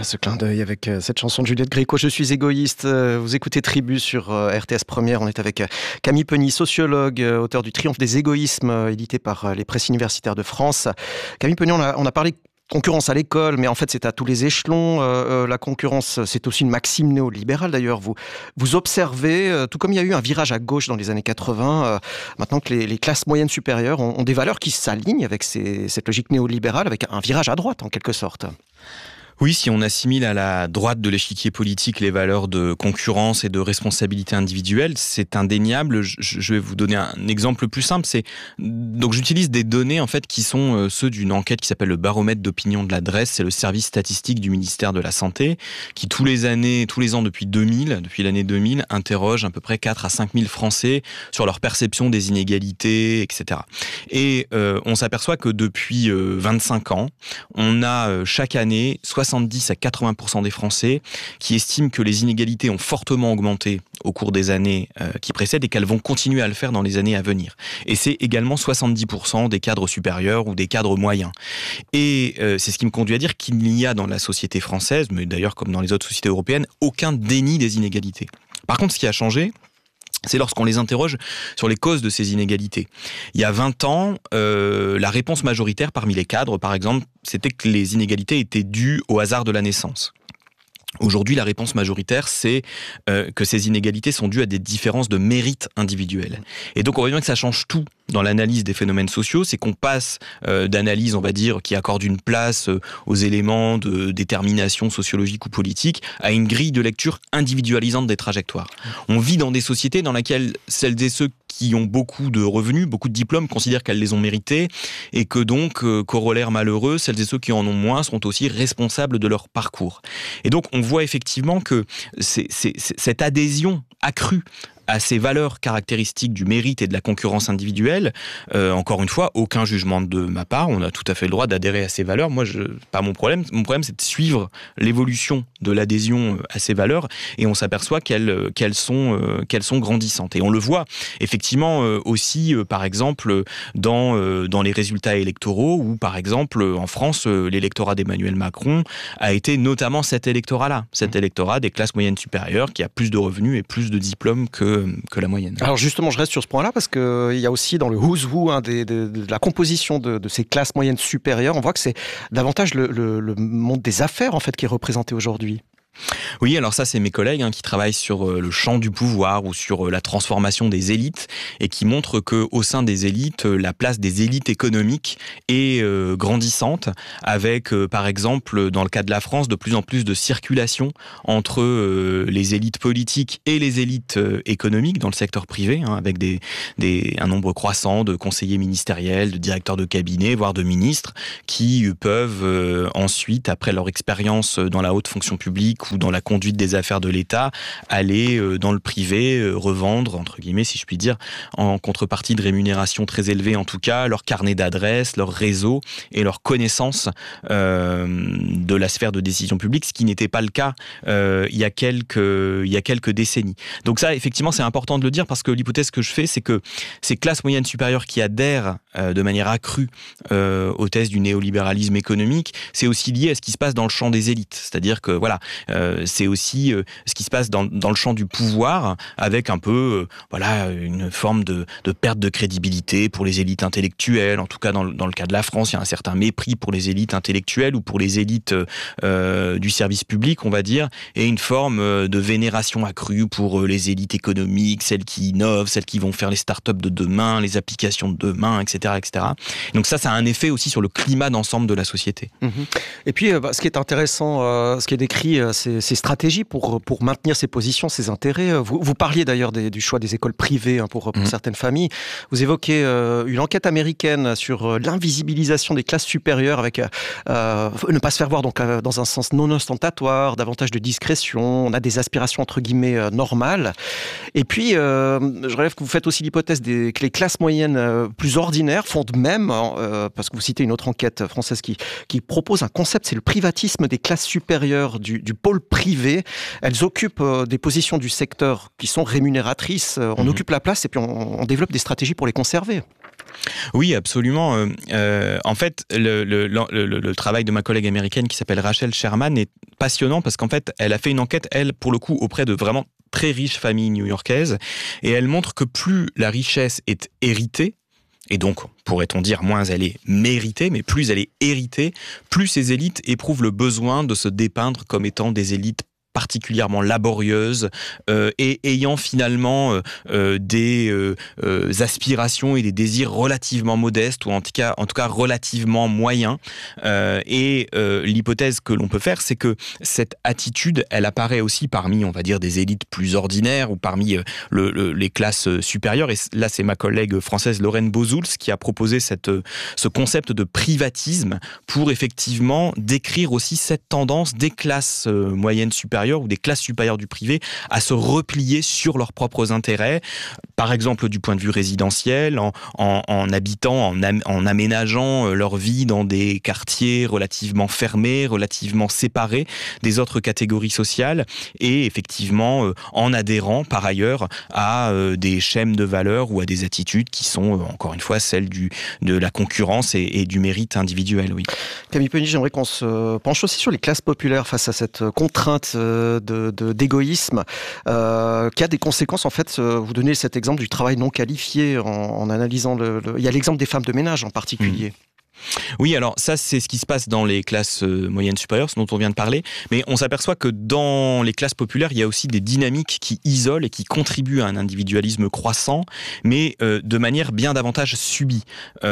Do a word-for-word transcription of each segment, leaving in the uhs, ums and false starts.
ce clin d'œil avec cette chanson de Juliette Gréco, Je suis égoïste. Vous écoutez Tribu sur R T S Première. On est avec Camille Penny, sociologue, auteur du Triomphe des égoïsmes, édité par les presses universitaires de France. Camille Penny, on a, on a parlé concurrence à l'école, mais en fait c'est à tous les échelons. Euh, la concurrence, c'est aussi une maxime néolibérale d'ailleurs. Vous, vous observez, euh, tout comme il y a eu un virage à gauche dans les années quatre-vingts, euh, maintenant que les, les classes moyennes supérieures ont, ont des valeurs qui s'alignent avec ces, cette logique néolibérale, avec un virage à droite en quelque sorte. Oui, si on assimile à la droite de l'échiquier politique les valeurs de concurrence et de responsabilité individuelle, c'est indéniable. Je, je vais vous donner un exemple plus simple. C'est donc j'utilise des données en fait qui sont ceux d'une enquête qui s'appelle le baromètre d'opinion de l'adresse. C'est le service statistique du ministère de la Santé qui tous les années, tous les ans depuis deux mille, depuis l'année deux mille, interroge à peu près quatre à cinq mille Français sur leur perception des inégalités, et cetera. Et euh, on s'aperçoit que depuis euh, vingt-cinq ans, on a euh, chaque année soixante-dix à quatre-vingts pour cent des Français qui estiment que les inégalités ont fortement augmenté au cours des années euh, qui précèdent et qu'elles vont continuer à le faire dans les années à venir. Et c'est également soixante-dix pour cent des cadres supérieurs ou des cadres moyens. Et euh, c'est ce qui me conduit à dire qu'il n'y a dans la société française, mais d'ailleurs comme dans les autres sociétés européennes, aucun déni des inégalités. Par contre, ce qui a changé, c'est lorsqu'on les interroge sur les causes de ces inégalités. Il y a vingt ans, euh, la réponse majoritaire parmi les cadres, par exemple, c'était que les inégalités étaient dues au hasard de la naissance. Aujourd'hui, la réponse majoritaire, c'est euh, que ces inégalités sont dues à des différences de mérite individuel. Et donc, on voit bien que ça change tout dans l'analyse des phénomènes sociaux, c'est qu'on passe euh, d'analyse, on va dire, qui accorde une place euh, aux éléments de détermination sociologique ou politique, à une grille de lecture individualisante des trajectoires. On vit dans des sociétés dans lesquelles celles et ceux qui ont beaucoup de revenus, beaucoup de diplômes, considèrent qu'elles les ont mérités, et que donc, euh, corollaire malheureux, celles et ceux qui en ont moins sont aussi responsables de leur parcours. Et donc, on voit effectivement que c'est, c'est, c'est, cette adhésion accrue à ces valeurs caractéristiques du mérite et de la concurrence individuelle, euh, encore une fois, aucun jugement de ma part, on a tout à fait le droit d'adhérer à ces valeurs. Moi, je, pas mon problème. Mon problème, c'est de suivre l'évolution de l'adhésion à ces valeurs, et on s'aperçoit qu'elles, qu'elles sont, euh, qu'elles sont grandissantes. Et on le voit effectivement euh, aussi, euh, par exemple, dans, euh, dans les résultats électoraux, où, par exemple, en France, euh, l'électorat d'Emmanuel Macron a été notamment cet électorat-là, cet électorat des classes moyennes supérieures, qui a plus de revenus et plus de diplômes que que la moyenne. Alors justement, je reste sur ce point-là parce qu'il euh, y a aussi dans le who's who hein, des, de, de la composition de, de ces classes moyennes supérieures, on voit que c'est davantage le, le, le monde des affaires en fait qui est représenté aujourd'hui. Oui, alors ça, c'est mes collègues hein, qui travaillent sur euh, le champ du pouvoir ou sur euh, la transformation des élites et qui montrent qu'au sein des élites, euh, la place des élites économiques est euh, grandissante avec, euh, par exemple, dans le cas de la France, de plus en plus de circulation entre euh, les élites politiques et les élites euh, économiques dans le secteur privé, hein, avec des, des, un nombre croissant de conseillers ministériels, de directeurs de cabinet, voire de ministres, qui euh, peuvent euh, ensuite, après leur expérience dans la haute fonction publique, ou dans la conduite des affaires de l'État, aller euh, dans le privé, euh, revendre, entre guillemets, si je puis dire, en contrepartie de rémunérations très élevées, en tout cas, leur carnet d'adresses, leur réseau et leur connaissance euh, de la sphère de décision publique, ce qui n'était pas le cas euh, il y a quelques, il y a quelques décennies. Donc ça, effectivement, c'est important de le dire parce que l'hypothèse que je fais, c'est que ces classes moyennes supérieures qui adhèrent euh, de manière accrue euh, aux thèses du néolibéralisme économique, c'est aussi lié à ce qui se passe dans le champ des élites. C'est-à-dire que, voilà, Euh, c'est aussi euh, ce qui se passe dans, dans le champ du pouvoir, avec un peu, euh, voilà, une forme de, de perte de crédibilité pour les élites intellectuelles. En tout cas, dans, dans le cas de la France, il y a un certain mépris pour les élites intellectuelles ou pour les élites euh, du service public, on va dire, et une forme de vénération accrue pour les élites économiques, celles qui innovent, celles qui vont faire les startups de demain, les applications de demain, et cetera, et cetera. Donc ça, ça a un effet aussi sur le climat d'ensemble de la société. Mmh. Et puis, euh, bah, ce qui est intéressant, euh, ce qui est décrit, euh, Ces, ces stratégies pour, pour maintenir ses positions, ses intérêts. Vous, vous parliez d'ailleurs des, du choix des écoles privées hein, pour, pour mmh. certaines familles. Vous évoquez euh, une enquête américaine sur l'invisibilisation des classes supérieures avec euh, ne pas se faire voir donc, euh, dans un sens non ostentatoire, davantage de discrétion. On a des aspirations entre guillemets euh, normales. Et puis, euh, je relève que vous faites aussi l'hypothèse des, que les classes moyennes euh, plus ordinaires font de même, euh, parce que vous citez une autre enquête française qui, qui propose un concept, c'est le privatisme des classes supérieures du, du pôle privé. Elles occupent euh, des positions du secteur qui sont rémunératrices. Euh, on mmh. occupe la place et puis on, on développe des stratégies pour les conserver. Oui, absolument. Euh, en fait, le, le, le, le, le travail de ma collègue américaine qui s'appelle Rachel Sherman est passionnant parce qu'en fait, elle a fait une enquête, elle, pour le coup, auprès de vraiment très riches familles new-yorkaises, et elle montre que plus la richesse est héritée, et donc, pourrait-on dire, moins elle est méritée, mais plus elle est héritée, plus ces élites éprouvent le besoin de se dépeindre comme étant des élites particulièrement laborieuses euh, et ayant finalement euh, des euh, euh, aspirations et des désirs relativement modestes, ou en tout cas, en tout cas relativement moyens. Euh, et euh, l'hypothèse que l'on peut faire, c'est que cette attitude, elle apparaît aussi parmi, on va dire, des élites plus ordinaires ou parmi euh, le, le, les classes supérieures. Et là, c'est ma collègue française Lorraine Bozouls qui a proposé cette, ce concept de privatisme pour effectivement décrire aussi cette tendance des classes euh, moyennes supérieures ou des classes supérieures du privé à se replier sur leurs propres intérêts, par exemple du point de vue résidentiel, en, en, en habitant, en, am, en aménageant leur vie dans des quartiers relativement fermés, relativement séparés des autres catégories sociales, et effectivement euh, en adhérant par ailleurs à euh, des schèmes de valeurs ou à des attitudes qui sont, euh, encore une fois, celles du, de la concurrence et, et du mérite individuel. Oui. Camille Penny, j'aimerais qu'on se penche aussi sur les classes populaires face à cette contrainte De, de, d'égoïsme, euh, qui a des conséquences. En fait, euh, vous donnez cet exemple du travail non qualifié en, en analysant le, le... Il y a l'exemple des femmes de ménage en particulier. Mmh. Oui, alors ça, c'est ce qui se passe dans les classes euh, moyennes supérieures, ce dont on vient de parler. Mais on s'aperçoit que dans les classes populaires, il y a aussi des dynamiques qui isolent et qui contribuent à un individualisme croissant, mais euh, de manière bien davantage subie.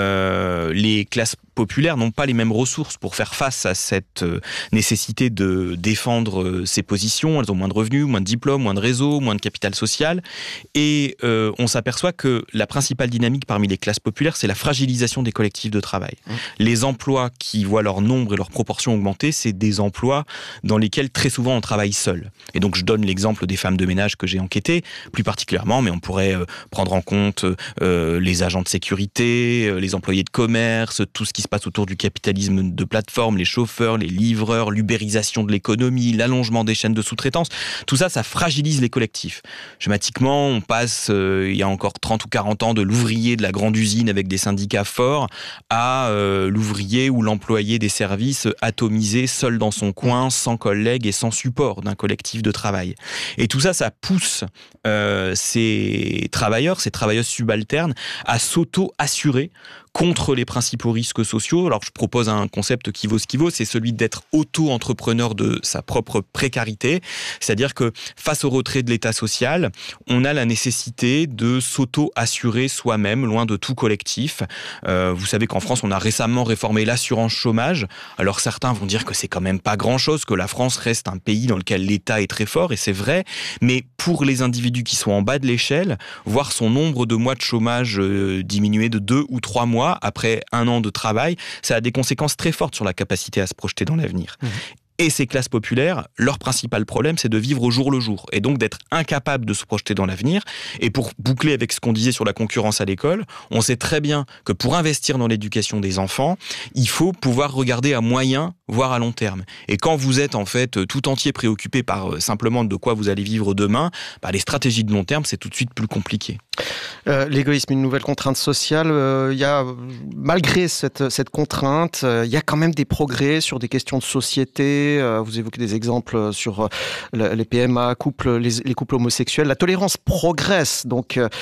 Euh, les classes populaires n'ont pas les mêmes ressources pour faire face à cette euh, nécessité de défendre euh, ses positions. Elles ont moins de revenus, moins de diplômes, moins de réseaux, moins de capital social. Et euh, on s'aperçoit que la principale dynamique parmi les classes populaires, c'est la fragilisation des collectifs de travail. Mmh. Les emplois qui voient leur nombre et leur proportion augmenter, c'est des emplois dans lesquels très souvent on travaille seul. Et donc je donne l'exemple des femmes de ménage que j'ai enquêtées, plus particulièrement, mais on pourrait euh, prendre en compte euh, les agents de sécurité, euh, les employés de commerce, tout ce qui se passe autour du capitalisme de plateforme, les chauffeurs, les livreurs, l'ubérisation de l'économie, l'allongement des chaînes de sous-traitance. Tout ça, ça fragilise les collectifs. Schématiquement, on passe, euh, il y a encore trente ou quarante ans, de l'ouvrier de la grande usine avec des syndicats forts à euh, l'ouvrier ou l'employé des services atomisé, seul dans son coin, sans collègues et sans support d'un collectif de travail. Et tout ça, ça pousse euh, ces travailleurs, ces travailleuses subalternes à s'auto-assurer contre les principaux risques sociaux. Alors je propose un concept qui vaut ce qui vaut, c'est celui d'être auto-entrepreneur de sa propre précarité, c'est-à-dire que face au retrait de l'État social, on a la nécessité de s'auto-assurer soi-même, loin de tout collectif. Euh, vous savez qu'en France, on a récemment réformé l'assurance chômage. Alors certains vont dire que c'est quand même pas grand-chose, que la France reste un pays dans lequel l'État est très fort, et c'est vrai, mais pour les individus qui sont en bas de l'échelle, voir son nombre de mois de chômage euh, diminuer de deux ou trois mois après un an de travail, ça a des conséquences très fortes sur la capacité à se projeter dans l'avenir. Mmh. Et ces classes populaires, leur principal problème, c'est de vivre au jour le jour, et donc d'être incapable de se projeter dans l'avenir. Et pour boucler avec ce qu'on disait sur la concurrence à l'école, on sait très bien que pour investir dans l'éducation des enfants, il faut pouvoir regarder à moyen, voire à long terme. Et quand vous êtes en fait tout entier préoccupé par simplement de quoi vous allez vivre demain, bah, les stratégies de long terme, c'est tout de suite plus compliqué. Euh, l'égoïsme, une nouvelle contrainte sociale. Il euh, y a, malgré cette, cette contrainte, il euh, y a quand même des progrès sur des questions de société. Euh, vous évoquez des exemples sur euh, les P M A, couples, les, les couples homosexuels. La tolérance progresse, donc euh,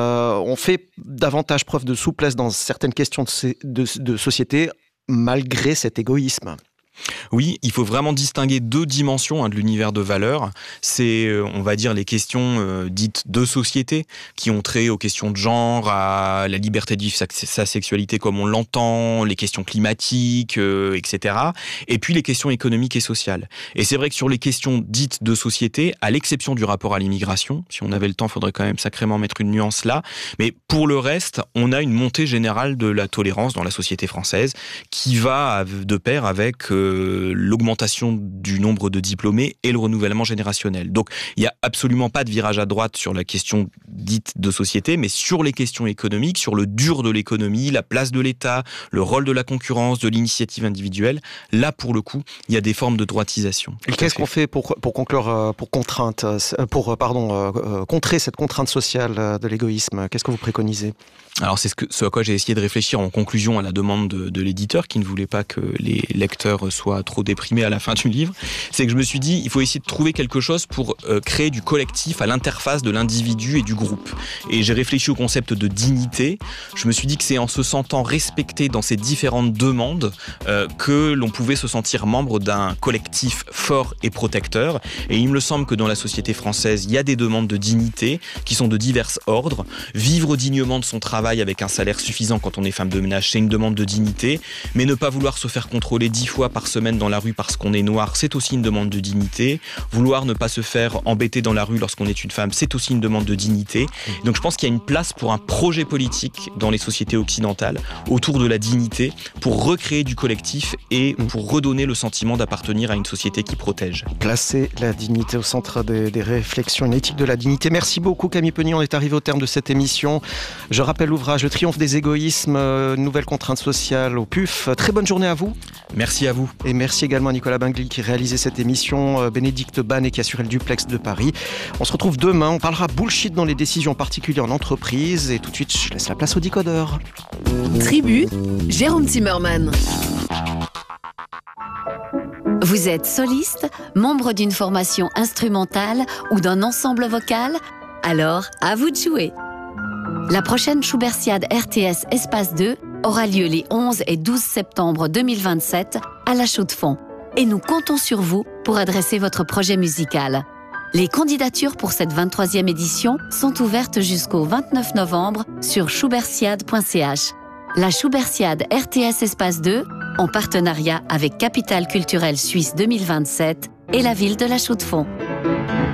on fait davantage preuve de souplesse dans certaines questions de, de, de société, malgré cet égoïsme. Oui, il faut vraiment distinguer deux dimensions hein, de l'univers de valeurs. C'est, euh, on va dire, les questions euh, dites de société, qui ont trait aux questions de genre, à la liberté de vivre sa, sa sexualité comme on l'entend, les questions climatiques, euh, et cetera. Et puis les questions économiques et sociales. Et c'est vrai que sur les questions dites de société, à l'exception du rapport à l'immigration, si on avait le temps, il faudrait quand même sacrément mettre une nuance là, mais pour le reste, on a une montée générale de la tolérance dans la société française, qui va de pair avec... Euh, le, l'augmentation du nombre de diplômés et le renouvellement générationnel. Donc, il n'y a absolument pas de virage à droite sur la question dite de société, mais sur les questions économiques, sur le dur de l'économie, la place de l'État, le rôle de la concurrence, de l'initiative individuelle. Là, pour le coup, il y a des formes de droitisation. Et qu'est-ce qu'on fait pour, pour conclure, pour contrainte, pour, pardon, euh, contrer cette contrainte sociale de l'égoïsme? Qu'est-ce que vous préconisez? Alors, c'est ce, que, ce à quoi j'ai essayé de réfléchir en conclusion à la demande de, de l'éditeur, qui ne voulait pas que les lecteurs soient trop déprimés à la fin du livre. C'est que je me suis dit, il faut essayer de trouver quelque chose pour euh, créer du collectif à l'interface de l'individu et du groupe. Et j'ai réfléchi au concept de dignité. Je me suis dit que c'est en se sentant respecté dans ces différentes demandes euh, que l'on pouvait se sentir membre d'un collectif fort et protecteur. Et il me semble que dans la société française, il y a des demandes de dignité qui sont de divers ordres. Vivre dignement de son travail avec un salaire suffisant quand on est femme de ménage, c'est une demande de dignité. Mais ne pas vouloir se faire contrôler dix fois par semaine dans la rue parce qu'on est noir, c'est aussi une demande de dignité. Vouloir ne pas se faire embêter dans la rue lorsqu'on est une femme, c'est aussi une demande de dignité. Donc je pense qu'il y a une place pour un projet politique dans les sociétés occidentales autour de la dignité pour recréer du collectif et pour redonner le sentiment d'appartenir à une société qui protège. Placer la dignité au centre des, des réflexions, une éthique de la dignité. Merci beaucoup Camille Peugny, on est arrivé au terme de cette émission. Je rappelle l'ouvrage Le triomphe des égoïsmes, euh, nouvelles contraintes sociales au P U F. Très bonne journée à vous. Merci à vous. Et merci également à Nicolas Bingli qui réalisait cette émission, euh, Bénédicte Bannet qui assurait le duplex de Paris. On se retrouve demain, on parlera bullshit dans les décisions particulières en entreprise. Et tout de suite, je laisse la place au décodeur. Tribu, Jérôme Zimmermann. Vous êtes soliste, membre d'une formation instrumentale ou d'un ensemble vocal? Alors, à vous de jouer. La prochaine Schubertiade R T S Espace deux aura lieu les onze et douze septembre deux mille vingt-sept à La Chaux-de-Fonds. Et nous comptons sur vous pour adresser votre projet musical. Les candidatures pour cette vingt-troisième édition sont ouvertes jusqu'au vingt-neuf novembre sur schubertiade point c h. La Schubertiade R T S Espace deux, en partenariat avec Capitale culturelle suisse deux mille vingt-sept et la ville de La Chaux-de-Fonds.